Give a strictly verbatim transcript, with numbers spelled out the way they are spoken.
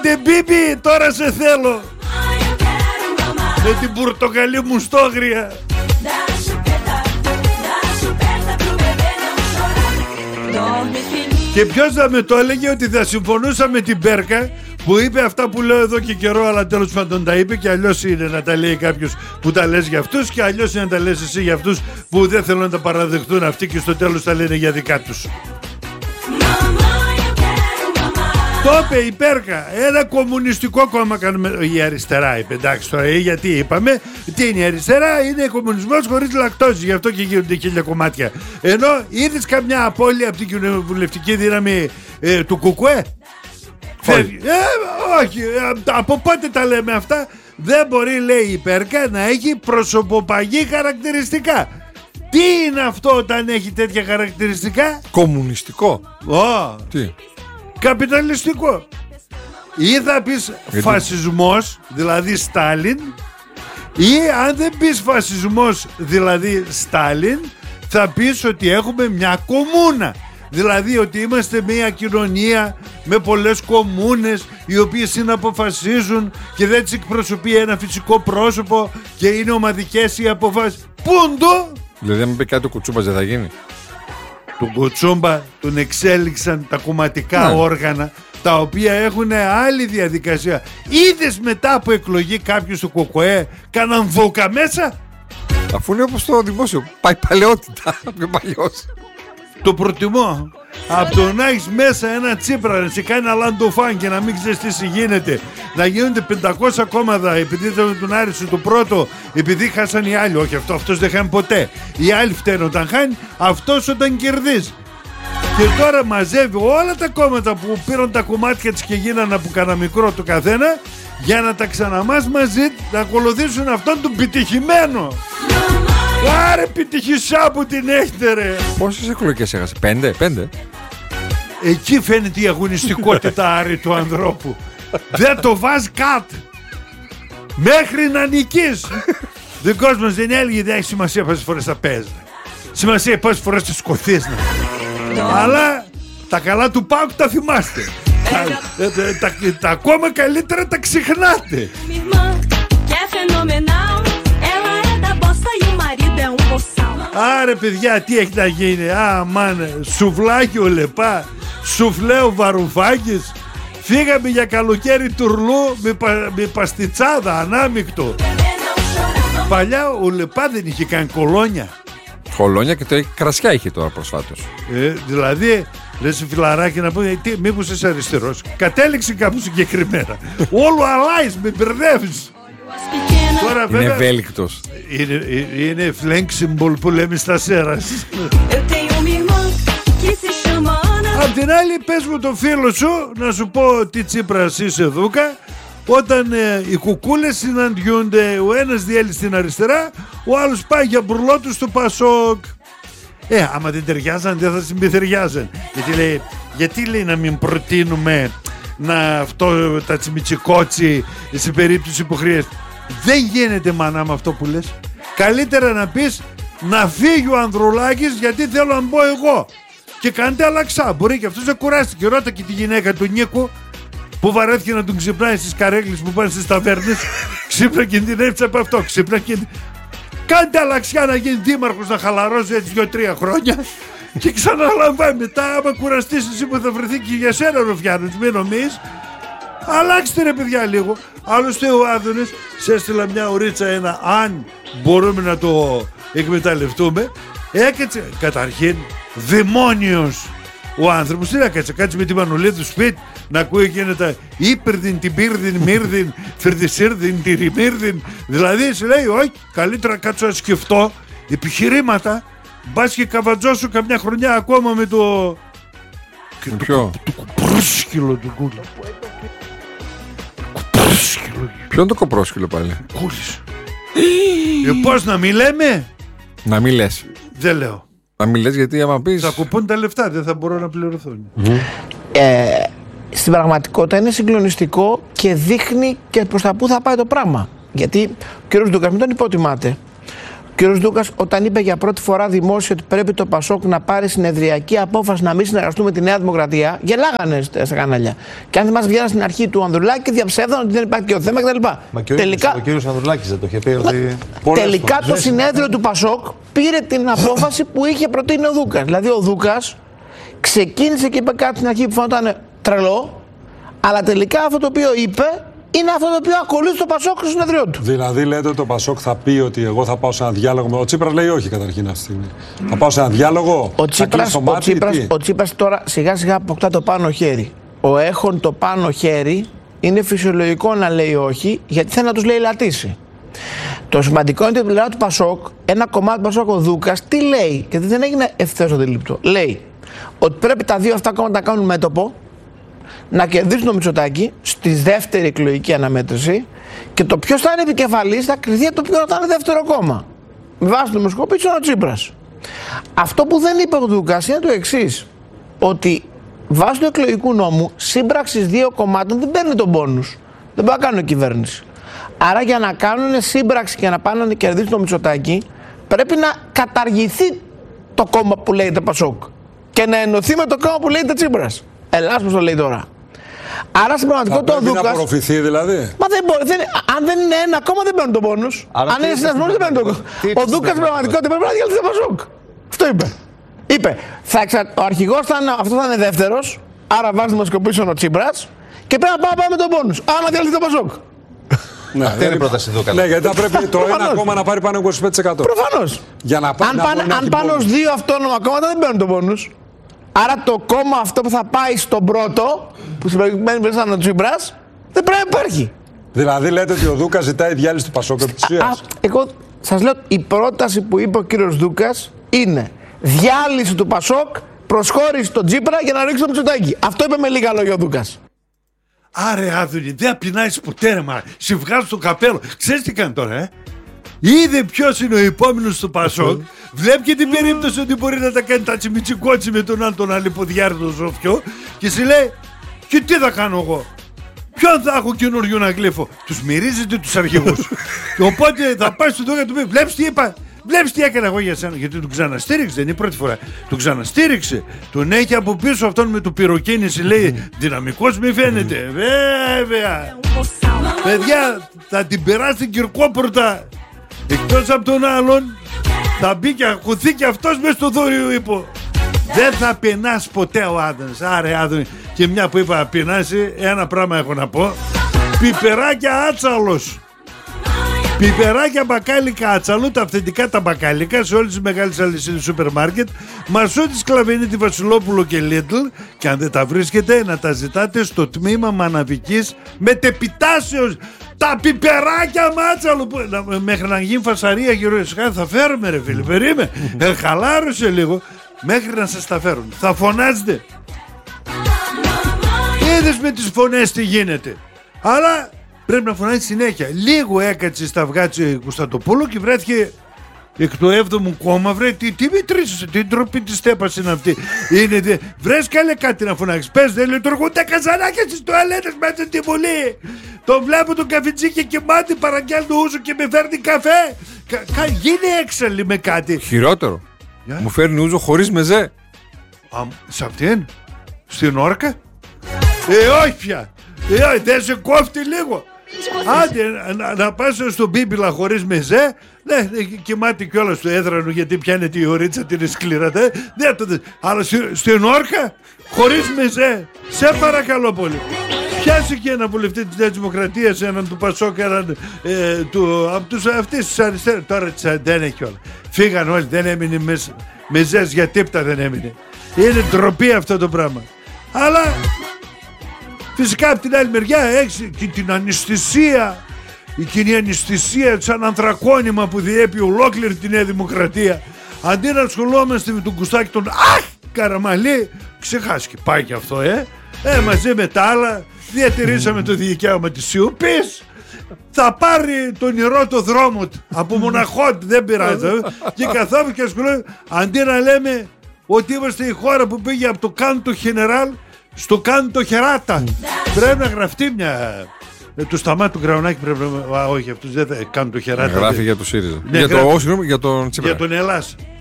Άντε μπίμπι, τώρα σε θέλω. Με την πορτοκαλί μου στόγρια. Και ποιος θα με το έλεγε ότι θα συμφωνούσα με την Μπέρκα που είπε αυτά που λέω εδώ και καιρό, αλλά τέλος πάντων τα είπε, και αλλιώς είναι να τα λέει κάποιος που τα λες για αυτούς και αλλιώς είναι να τα λες εσύ για αυτούς που δεν θέλουν να τα παραδεχτούν αυτοί και στο τέλος τα λένε για δικά τους. Το είπε η Μπέρκα, ένα κομμουνιστικό κόμμα κάνουμε. Η αριστερά είπε, εντάξει τώρα, γιατί είπαμε, τι είναι η αριστερά, είναι κομμουνισμός χωρίς λακτόζη, γι' αυτό και γίνονται χίλια κομμάτια. Ενώ είδες καμιά απώλεια από την κοινοβουλευτική δύναμη ε, του Κουκουέ? Όχι. Ε, όχι, από πότε τα λέμε αυτά? Δεν μπορεί, λέει η Μπέρκα, να έχει προσωποπαγή χαρακτηριστικά. Τι είναι αυτό όταν έχει τέτοια χαρακτηριστικά? Κομμουνιστικό. Oh. Τι? Καπιταλιστικό. Ή θα πεις γιατί? Φασισμός, δηλαδή Στάλιν, ή αν δεν πεις φασισμός, δηλαδή Στάλιν, θα πεις ότι έχουμε μια κομμούνα. Δηλαδή ότι είμαστε μια κοινωνία με πολλές κομμούνες οι οποίες συναποφασίζουν και δεν τις εκπροσωπεί ένα φυσικό πρόσωπο και είναι ομαδικές οι αποφάσεις. Πούντο! Δηλαδή αν πει κάτι ο Κουτσούμπας δεν θα γίνει? Τον Κουτσούμπα τον εξέλιξαν τα κομματικά ναι. όργανα, τα οποία έχουν άλλη διαδικασία. Είδες μετά από εκλογή κάποιος του Κοκοέ κάναν βόκα μέσα? Αφού είναι όπως το δημόσιο, πάει παλαιότητα, πιο παλιός. Το προτιμώ από το να έχεις μέσα ένα Τσίπρα να σε κάνει ένα λαντοφάν και να μην ξέρεις τι γίνεται, να γίνονται πεντακόσια κόμματα επειδή δεν τον άρεσε το πρώτο, επειδή χάσαν οι άλλοι. Όχι, αυτό, αυτός δεν χάνει ποτέ. Οι άλλοι φταίνουν όταν χάνει, αυτός όταν κερδίζει. Και τώρα μαζεύει όλα τα κόμματα που πήραν τα κομμάτια της και γίνανε από κανένα μικρό το καθένα, για να τα ξαναμάς μαζί να ακολουθήσουν αυτόν τον πετυχημένο. Άρε επιτυχησά που την έχετε ρε. Πόσες εκλογές έχασε? Πέντε, πέντε. Εκεί φαίνεται η αγωνιστικότητα άρη του ανθρώπου. Δεν το βάζει κάτω μέχρι να νικείς. Δικός μας δεν έλεγε δεν έχει σημασία πόσες φορές θα παίζει, σημασία πόσες φορές θα σκοθείς. Αλλά τα καλά του Πάουκ τα θυμάστε. τα, τα, τα, τα ακόμα καλύτερα τα ξεχνάτε. Άρε παιδιά, τι έχει να γίνει? Α, μάνε, σουβλάκι ο Λεπά, σουφλέ ο Βαρουφάκης. Φύγαμε για καλοκαίρι τουρλού με, πα, με παστιτσάδα, ανάμεικτο. Παλιά ο Λεπά δεν είχε κάνει κολόνια. Κολόνια και το κρασιά είχε τώρα προσφάτως. Ε, δηλαδή, λες φιλαράκι να πούμε, τι, μήπως είσαι αριστερός? Κατέληξε κάπου συγκεκριμένα. Όλο αλλάζεις, με μπερδεύεις. Τώρα, είναι βέβαια, ευέλικτος. Είναι, είναι flexible που λέμε στα Σέρας. Απ' την άλλη πες μου το φίλο σου, να σου πω τι Τσίπρας είσαι Δούκα, όταν ε, οι κουκούλες συναντιούνται, ο ένας διέλει στην αριστερά, ο άλλος πάει για μπουρλό του στο Πασόκ. Ε, άμα δεν ταιριάζαν δεν θα συμπεθεριάζαν. Γιατί λέει, γιατί λέει να μην προτείνουμε να αυτό τα τσιμιτσικότσι σε περίπτωση που χρειάζεται? Δεν γίνεται μάνα με αυτό που λες. Καλύτερα να πεις να φύγει ο Ανδρουλάκης γιατί θέλω να μπω εγώ. Και κάντε αλλαξά. Μπορεί και αυτός να κουράστηκε. Ρώτα και τη γυναίκα του Νίκου που βαρέθηκε να τον ξυπνάει στις καρέκλες που πάνε στις ταβέρνες. Ξύπνα κινδυνεύτησε από αυτό. Ξύπνα κινδυνεύτησε. Κάντε αλλαξιά να γίνει δήμαρχος, να χαλαρώσει έτσι δύο-τρία χρόνια. Και ξαναλαμβάνει μετά. Άμα κουραστείς εσύ που θα βρεθεί και για σένα Ρουφιάνος, μην νομίζεις. Αλλάξτε ρε παιδιά λίγο. Άλλωστε ο Άδωνης σε έστειλα μια ωρίτσα ένα αν μπορούμε να το εκμεταλλευτούμε. Έκατσε καταρχήν δαιμόνιος ο άνθρωπος. Τι να κάτσε, κάτσε με τη μανουλή του σπίτι να ακούει εκείνα τα ύπερδιν, την πύρδιν, μύρδιν, φερδισίρδιν, τυριμύρδιν. Δηλαδή σου λέει όχι, καλύτερα κάτσω να σκεφτώ επιχειρήματα. Μπας και καβατζώσω καμιά χρονιά ακόμα με το... Με ποιο? Το κουπρόσκυλο του Κούλη. Ποιο είναι το κοπρόσκυλο πάλι? Κούλης. ε, Πώς να μην λέμε? Να μην λες. Δεν λέω. Να μην λες γιατί άμα πεις θα κοπούν τα λεφτά, δεν θα μπορώ να πληρωθούν. Mm. ε, Στην πραγματικότητα είναι συγκλονιστικό και δείχνει και προς τα πού θα πάει το πράγμα. Γιατί ο κ. Ντούκας μην τον υποτιμάται. κύριος Δούκας, όταν είπε για πρώτη φορά δημόσια ότι πρέπει το Πασόκ να πάρει συνεδριακή απόφαση να μην συνεργαστούμε με τη Νέα Δημοκρατία, γελάγανε στα κανάλια. Και αν θυμάσαι, βγαίναν στην αρχή του Ανδρουλάκη, διαψεύδαν ότι δεν υπάρχει και ο θέμα κτλ. Μα και ο, τελικά, ο κύριος Ανδρουλάκης δεν το είχε πει ότι. Τελικά το συνέδριο του Πασόκ πήρε την απόφαση που είχε προτείνει ο Δούκας. Δηλαδή ο Δούκας ξεκίνησε και είπε κάτι στην αρχή που φαίνονταν τρελό, αλλά τελικά αυτό το οποίο είπε είναι αυτό το οποίο ακολούθησε το Πασόκ στο συνεδριό του. Δηλαδή, λέτε ότι το Πασόκ θα πει ότι εγώ θα πάω σε ένα διάλογο με. Ο Τσίπρας λέει όχι καταρχήν αυτή τη στιγμή. Θα πάω σε ένα διάλογο. Ο Τσίπρας, ο μάτι, Τσίπρας, ο Τσίπρας τώρα σιγά σιγά αποκτά το πάνω χέρι. Ο έχων το πάνω χέρι είναι φυσιολογικό να λέει όχι, γιατί θέλει να τους λέει λατήσει. Το σημαντικό είναι ότι από την πλευρά του Πασόκ, ένα κομμάτι του Πασόκ, ο Δούκας, τι λέει, και δεν έγινε ευθέως αντιληπτό. Λέει ότι πρέπει τα δύο αυτά κόμματα να κάνουν μέτωπο, να κερδίσουν το Μητσοτάκη στη δεύτερη εκλογική αναμέτρηση και το ποιος θα είναι επικεφαλής θα κριθεί από το ποιο θα είναι δεύτερο κόμμα. Με βάση το δημοσκόπηση ο Τσίπρας. Αυτό που δεν είπε ο Δούκας είναι το εξής, ότι βάσει του εκλογικού νόμου σύμπραξη δύο κομμάτων δεν παίρνει τον πόνους. Δεν μπορεί να κάνουν κυβέρνηση. Άρα για να κάνουν σύμπραξη και να πάνε να κερδίσουν το Μητσοτάκη πρέπει να καταργηθεί το κόμμα που λέγεται Πασόκ και να ενωθεί με το κόμμα που λέγεται Τσίπρας. Ελλάς πως το λέει τώρα. Άρα στην πραγματικότητα ο Δούκας. Να απορροφηθεί δηλαδή. Μα δεν μπορεί. Δεν, αν δεν είναι ένα κόμμα δεν παίρνουν τον πόνους. Αν είναι συνασμός δεν παίρνουν τον κόμμα. Ο Δούκας στην πραγματικότητα πρέπει να διαλυθεί το Πασόκ. Αυτό είπε. Είπε. Θα εξα... Ο αρχηγός θα είναι... αυτό θα είναι δεύτερος. Άρα βάζει δημοσκοπήσεων ο Τσίπρας. Και πρέπει να πάμε με τον πόνους. Άρα διαλυθεί το Πασόκ. Ναι, αυτή είναι η πρόταση Δούκα. Ναι, γιατί θα πρέπει το ένα κόμμα να πάρει πάνω είκοσι πέντε τοις εκατό. Προφανώς. Για να αν πάνε, αν πάνε ως δύο αυτόνομα κόμματα δεν παίρνουν τον πόνους. Άρα το κόμμα αυτό που θα πάει στον πρώτο, που στην προηγουμένη περίπτωση ήταν ο Τσίπρας, δεν πρέπει να υπάρχει. Δηλαδή λέτε ότι ο Δούκας ζητάει διάλυση του Πασόκ επί της ουσίας. Εγώ σας λέω, η πρόταση που είπε ο κύριος Δούκας είναι διάλυση του Πασόκ, προσχώρηση στον Τσίπρα για να ρίξει το Μητσοτάκη. Αυτό είπε με λίγα λόγια ο Δούκας. Άρε Άδωνη, δεν απεινάεις ποτέ ρε μα, σε βγάζω το καπέλο. Ξέρεις τι κάνει τώρα, ε? Είδε ποιος είναι ο επόμενος του Πασόκ. Βλέπει και την περίπτωση ότι μπορεί να τα κάνει τα τσιμιτσικότσι με τον άλλον τον αλιποδιάρη τον Ζώφιο. Και σε λέει, και τι θα κάνω εγώ? Ποιον θα έχω καινούριο να γλύφω? Τους μυρίζετε τους αρχηγούς. Και οπότε θα πάει στον Δούκα και του πει, βλέπεις τι είπα? Βλέπεις τι έκανα εγώ για σένα? Γιατί τον ξαναστήριξε, δεν είναι η πρώτη φορά. Τον ξαναστήριξε. Τον έχει από πίσω αυτόν με το πυροκίνηση. Λέει, δυναμικός μη φαίνεται. Βέβαια. Παιδιά, θα την περάσει την Κυρκόπορτα. Εκτός από τον άλλον, θα μπει και ακουθεί και αυτός μες στο δώριο ύπο. Δεν θα πεινάς ποτέ ο Άδωνης. Άρε Άδωνη. Και μια που είπα πεινάσει, ένα πράγμα έχω να πω. Πιπεράκια άτσαλος. Πιπεράκια μπακάλικα άτσαλου, τα αυθεντικά τα μπακάλικα σε όλες τις μεγάλες αλυσίδες σούπερ μάρκετ. Μαρσούτη, Σκλαβενίτη, Βασιλόπουλο και Λίτλ. Και αν δεν τα βρίσκετε, να τα ζητάτε στο τμήμα μαναβικής μετεπιτάσεως. Τα πιπεράκια μάτσαλου που, να, μέχρι να γίνει φασαρία γύρω θα φέρουμε ρε φίλε, περίμενε. Ε, χαλάρωσε λίγο μέχρι να σας τα φέρουν. Θα φωνάζετε. Είδες με τις φωνές τι γίνεται. Αλλά πρέπει να φωνάζει συνέχεια. Λίγο έκατσε στα αυγάτια Κωνσταντοπούλου και βρέθηκε εκ του έβδομου κόμμα, βρε, τι, τι μητρήσεσαι, τι ντροπή της στέπας είναι αυτή. Είναι, δε, βρες καλέ κάτι να φωνάξεις. Πες, δεν λειτουργούν τα καζανάκια στις τουαλέτες μέσα στη Βουλή. Τον βλέπω τον καφετζή και κοιμάται, παραγγέλνει το ούζο και με φέρνει καφέ. Κα, κα, γίνει έξαλλη με κάτι. Χειρότερο. Yeah. Μου φέρνει ούζο χωρίς μεζέ. Α, σε αυτήν, στην όρκα. Ε, όχι πια. Ε, όχι, δεν σε κόφτει λίγο. Άντε, να, να πας στον Μπίμπιλα χωρίς μεζέ. Ναι, κοιμάται κιόλας στο έδρανο γιατί πιάνεται η ωρίτσα την σκληρά. Δεν το δες. Αλλά στην όρκα, χωρίς μεζέ. Σε παρακαλώ πολύ. Πιάσε και ένα βουλευτή της Νέας Δημοκρατίας, έναν του Πασόκ, έναν ε, του, από τους αυτής της αριστεράς. Τώρα δεν έχει όλα. Φύγαν όλοι, δεν έμεινε μες, μεζές για τίποτα δεν έμεινε. Είναι ντροπή αυτό το πράγμα. Αλλά φυσικά από την άλλη μεριά έχει και την αναισθησία, η κοινή αναισθησία σαν ανθρακόνημα που διέπει ολόκληρη τη Νέα Δημοκρατία. Αντί να ασχολούμαστε με τον κουστάκι τον αχ Καραμαλή, ξεχάστηκε, πάει και αυτό ε, ε μαζί με τα άλλα διατηρήσαμε το δικαίωμα της σιωπής. Θα πάρει τον ιερό το δρόμο του από μοναχότη, δεν πειράζει και καθόμαστε και ασχολούμαστε, αντί να λέμε ότι είμαστε η χώρα που πήγε από το κάντο Χενεράλ στο κάντο Χεράτα. Πρέπει να γραφτεί μια, Ε, του Σταμάτη του Γκραουνάκη πρέπει να. Α, όχι, αυτού δεν θα κάνουν το χεράκι. Γράφει για το ΣΥΡΙΖΑ. Ναι, για, γράφει. το, όχι, για τον Τσίπρα. Για τον Ελλάς.